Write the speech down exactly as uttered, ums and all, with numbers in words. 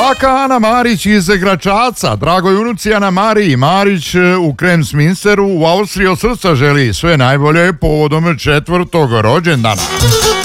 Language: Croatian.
Baka Ana Marić iz Gračaca, dragoj unuci Ana Mariji Marić u Kremsminsteru u Austriji od srca želi sve najbolje povodom četvrtog rođendana.